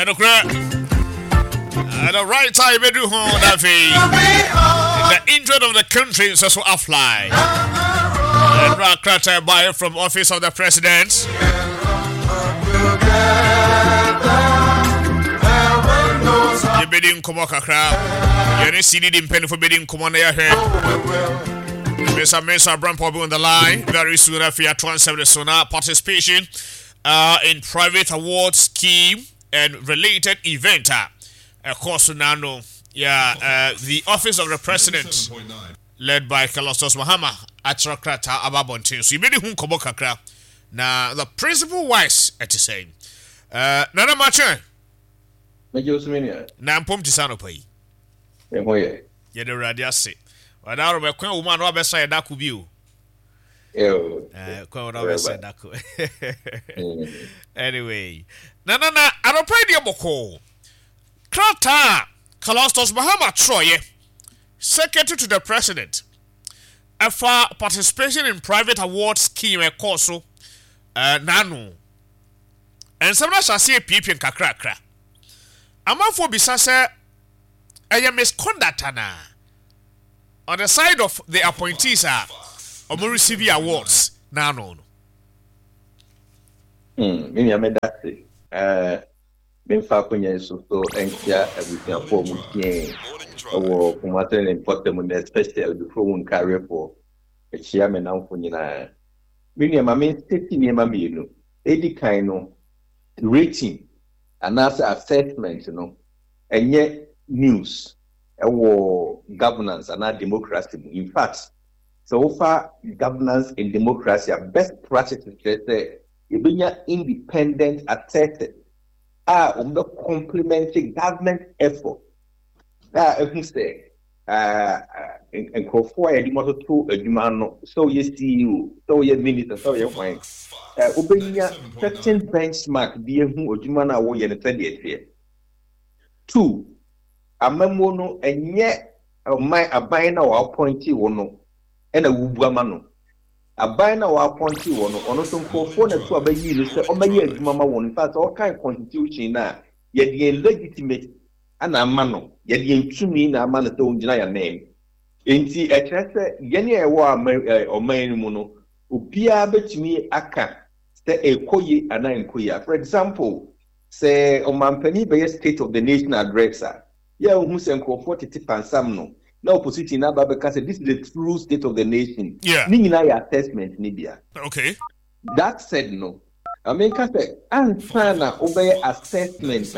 the right time, we do home that the interest of the country is also a fly. And Rakrata buyer from office of the president. You bidding Komokakra. You see the pen for bidding Komona here. Mr. Brampo on the line. Very soon after 27 Sona participation in private award scheme and related event. Of course, now, the office of the president, led by Kalostos Mahama, Atrakrata Ababontin. So you made him Komokakra. Now, the principal wise at the same. Nana Macha. Nampum Tisano Pay. You're the radiasi. But I don't know when woman Robert said that could be. Anyway, Nana, I don't pay the Boko. Krata Kalostos Mahama Troye, secretary to the president, for participation in private award scheme at Corso, Nano, and some shall see a peep in Kakrakra. Amafo Bisasa, I am misconduct on the side of the appointees are receive awards. Nano. Maybe I made that. Ben Fakunya so enkia everything for mutie or kumatene important especially before one career for a chairman now for nyina me ma me safety ne ma me no edi kan no rating and as assessment no enye news or governance and democracy. In fact, so far governance and democracy are best practices say independent assessed the complementing government effort. If you say, and call for a demo to a demand, so you see, so you minister, so you find. Obeying certain benchmark, dear who Jumana away and 30th year. 2. A memono and yet a buying our appointee or no, and a woobamano. A buying our appointee or no, or some for phone to obey you, say, oh, my years, Mamma won, in fact, all kind of constitution now, yet the legitimate and a mano, yet the intruding a man don't deny a name. Inti a chester, Yenny or main mono, Upia bet me aka, say a koye and I inquire. For example, say, O Mampany by a state of the nation addresser. Yeah, who's and comfort it and some no. No opposition now, because this is the true state of the nation. Yeah. Ningina assessment, Nibia. Okay. That said, no. I mean, Ansana obey assessment,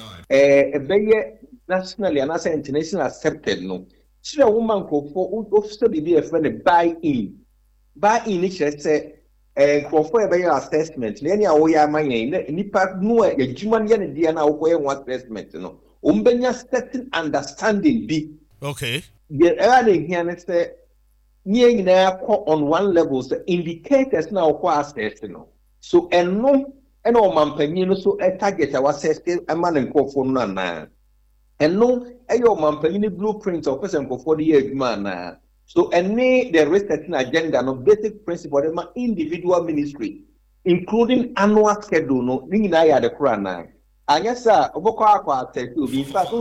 a nationally and as international accepted, no. Should a woman go for also be a friend buy in. Buy in, it say, for a assessment. Any away my name, Nipa no a human Diana away one assessment, no. Umbenya certain understanding be. Okay. The early here say near there on one level the indicators now assessed, no. So and no and all man so a target our assessed a man and call for none. And no a your man blueprint of person for the years man. So any the resetting agenda no basic principle of my individual ministry, including annual schedule no ring I had the Quran. And yes, sir, in fact,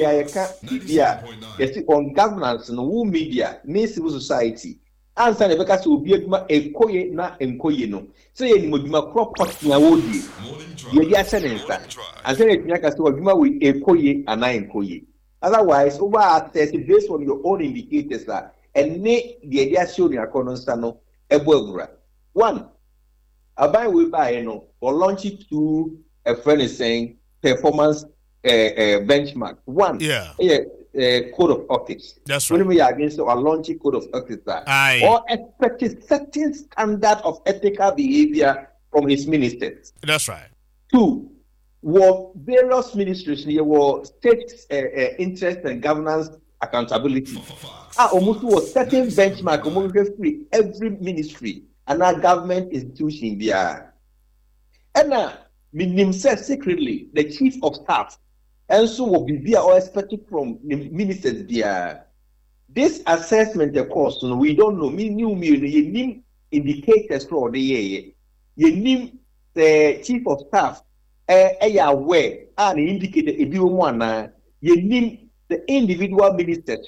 on governance no media, civil society, and San because will be a koye na enkoye. So you would be property na wodi. You are saying that. And then you can still be with a koye and I enkoye. Otherwise, over assess based on your own indicators that and make the idea shown your constano ebwegura. 1. A buy we buy or launch it to a friend is saying performance benchmark. 1. Code of ethics. That's right. When we are against or launching code of ethics or expecting certain standard of ethical behavior from his ministers. That's right. 2. Were various ministries here were state interest and governance accountability. Almost was certain benchmark among every ministry and our government institution there. And now, Minim says secretly, the chief of staff, and so will be there or expected from the ministers there. This assessment, of course, we don't know. Me name indicators for the year. You name the chief of staff aware and indicated a deal one. You need the individual ministers,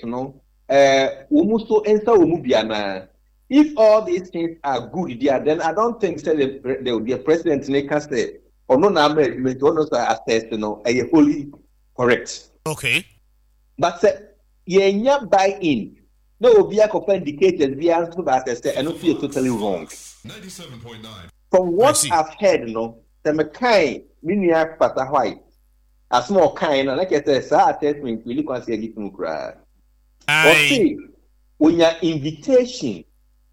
Umuso Ensa Umubiana. If all these things are good, then I don't think there will be a president in a say or no number assess, a wholly correct. Okay. But ye buy in. No, be a indicated the answer that I said, and not feel totally wrong. 97.9. From what I've heard, the Mackay, Minia Pata White, a small kind, and like I said, assessment really consider it to cry. Or see, when your invitation,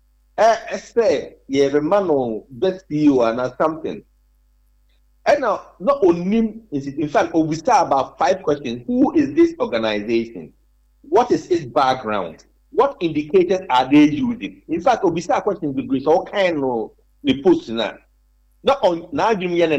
say, you have a man on best you and something. And now, not only is it, in fact, we start about 5 questions. Who is this organization? What is its background? What indicators are they using? In fact, we start questions with Greece, all kind of the post now. Not on now,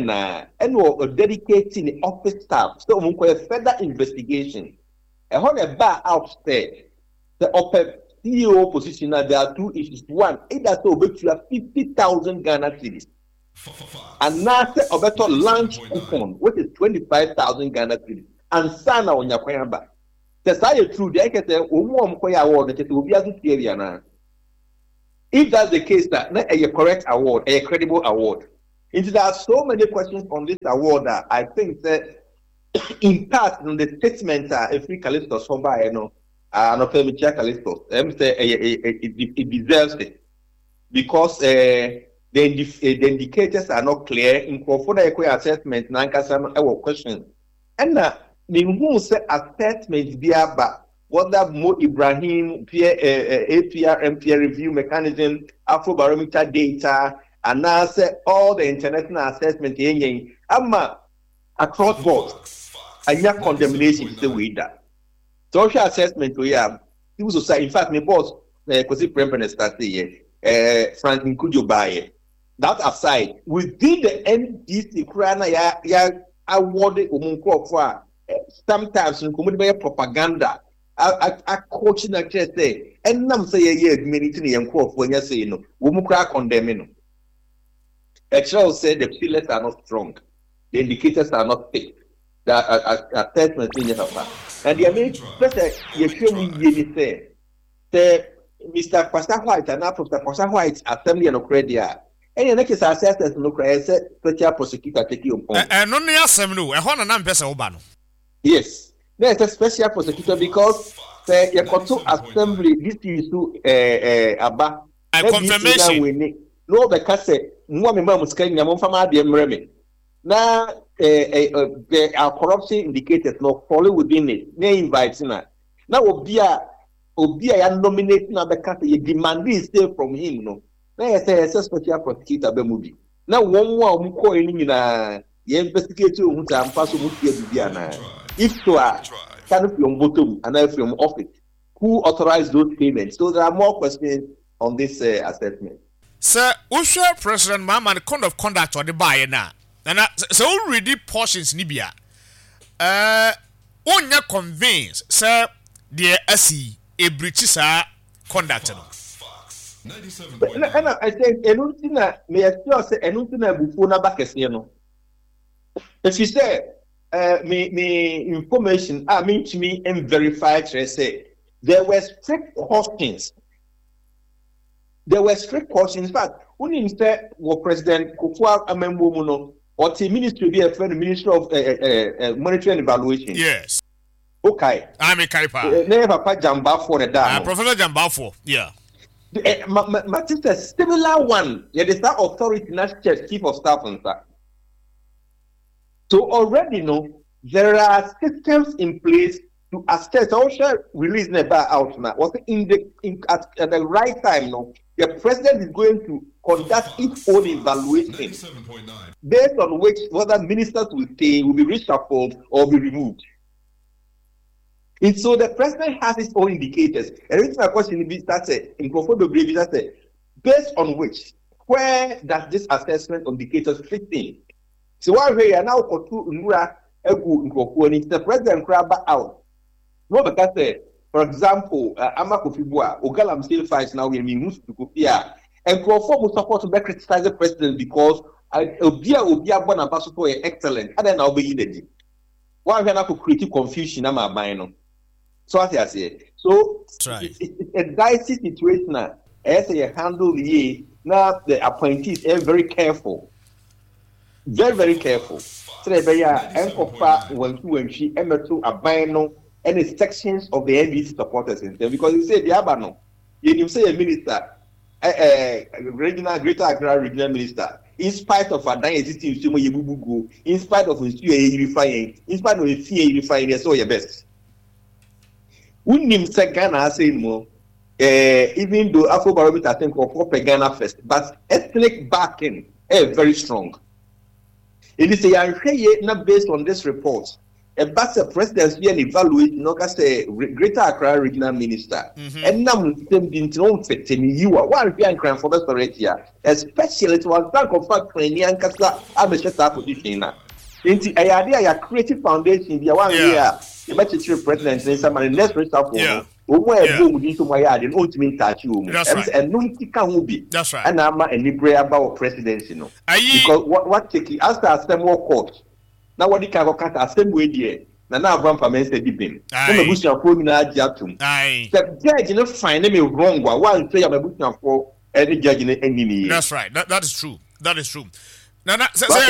and dedicating the office staff. So, we have further investigation. And how the bar outstairs, the upper CEO position, there are 2 issues. One, either so, but you have 50,000 Ghana cedis. And now, a better lunch coupon, which is 25,000 Ghana cedis. And Sana on your Kwayamba. The side true, they can say, award that will be as a area. If that's the case, that a correct award, a credible award. There are so many questions on this award that I think that in part, in the statement, if we Callisto, somebody, no Pemicha Callisto, it deserves it because the indicators are not clear. In the assessment, our question, and who say assessment be about whether Mo Ibrahim, APR, peer review mechanism, Afrobarometer data, and now say all the international assessment, across board, and your condemnation is the way that. Social assessment, we have, civil society, in fact, my boss, because the Prime Minister, Franklin Kujobaye. That aside, within the NDC, Krana, awarded Umunkwa sometimes in community propaganda. I coaching a chest say, and nam say a year many and quote when you say no, Umukra condemning. Actually, said the pillars are not strong, the indicators are not thick. The assessment in your and the American president, you show me say, Mr. Pastor White and now Professor Pastor White's assembly and credit. And the next assessment no credit, special prosecutor take you on. And only assembly, a hundred and person Obano. Yes, there's a special prosecutor because the Koto Assembly this is to a confirmation. No, because one member was carrying a month from the now there are corruption indicators not falling within it. They invite now. Now Obia nominating the country, you demand this stay from him. No, now I say a special prosecutor Bemudi. Now one more who in a investigate who are possible to if so, can from bottom and from office, who authorized those payments? So there are more questions on this assessment. Sir, Usha President Mama, the code of conduct or the buyer now. And so already portions Nibia. On your convince, sir, dear SE, a British conductor. And I think, Enutina may I still say, Enutina before Nabakasiano. If you say, me information, I mean to me and verified, say, there were strict cautions. In fact, when you said, President Kufuor Amembomuno, or the ministry be a friend, Minister of Monetary and Evaluation. Yes. Okay. I'm a Kaipa. Never quite Jamba for the down. Professor Jambafo, yeah. My sister, similar one, yeah, the Star Authority National Chief of Staff and that. So already, there are systems in place to assess. Also, release the bar out now. Was at the right time, the president is going to conduct its own evaluation based on which whether ministers will stay, will be reshuffled, or be removed. And so the president has his own indicators. And it's my question in based on which, where does this assessment of indicators fit in? So while we are now for the president grab out. No, because for example, Amakofibua, Ogalam still fights now in Minus to Kofia, and Crawford will support to criticize the president because Obia born ambassador is excellent. And then I'll be in the deep. Why can I create confusion? I'm a bino. So as I say, so it's a dicey situation. As you handle the now, the appointees are very careful, very careful. So they very when she to a bino any sections of the NDC supporters in them because you say the Abano, you say a minister, regional greater Accra regional minister. In spite of a dynasty, in spite of unifying, in spite of unifying, that's all your best. Wouldn't say Ghana say more, even though Afro Barometer think of Ghana first, but ethnic backing is very strong. It is not based on this report. But the presidency and evaluate, say greater Accra regional minister, and now them didn't know fit in you are one crime for the here, especially to one bank of fact training and Casa Abishata position. Into a idea, a creative foundation, the 1 year, the Magistrate President, and somebody next result for boom into my yard and ultimate touch you. And no can be. That's right. And I'm a prayer about presidency. Because what taking after some more court. Now what you can go cut a same way there. Now Abraham Pamela said deep. No bush and for me now jatum. The judge no find me wrong. One say I'm a bush and for any judge in any. That's right. That is true. That is true. Now